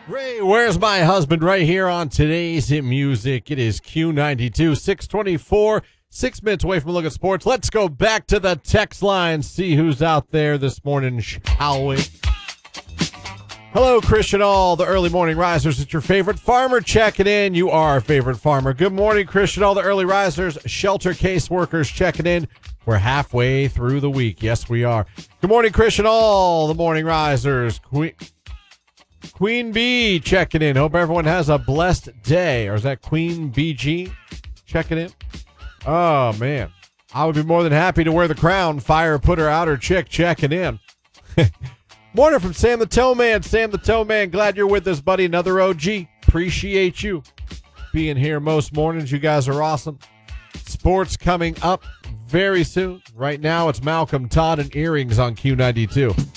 Ray, where's my husband? Right here on today's Hit Music. It is Q92, 624, 6 minutes away from a look at sports. Let's go back to the text line, see who's out there this morning, shall we? Hello, Christian All, the early morning risers. It's your favorite farmer checking in. You are our favorite farmer. Good morning, Christian All, the early risers. Shelter case workers checking in. We're halfway through the week. Yes, we are. Good morning, Christian All, the morning risers. Queen Bee checking in. Hope everyone has a blessed day. Or is that Queen BG checking in? Oh, man. I would be more than happy to wear the crown. Fire, put her out, her chick checking in. Morning from Sam the Toe Man. Sam the Toe Man, glad you're with us, buddy. Another OG. Appreciate you being here most mornings. You guys are awesome. Sports coming up very soon. Right now, it's Malcolm Todd and Earrings on Q92.